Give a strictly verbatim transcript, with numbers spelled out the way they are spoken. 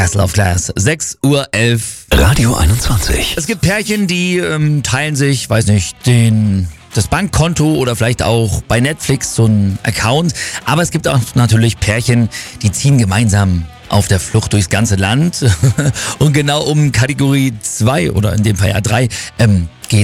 Castle of Glass, sechs Uhr elf. Radio einundzwanzig. Es gibt Pärchen, die ähm, teilen sich, weiß nicht, den... das Bankkonto oder vielleicht auch bei Netflix so ein Account. Aber es gibt auch natürlich Pärchen, die ziehen gemeinsam auf der Flucht durchs ganze Land. Und genau um Kategorie zwei oder in dem Fall ja drei ähm, geht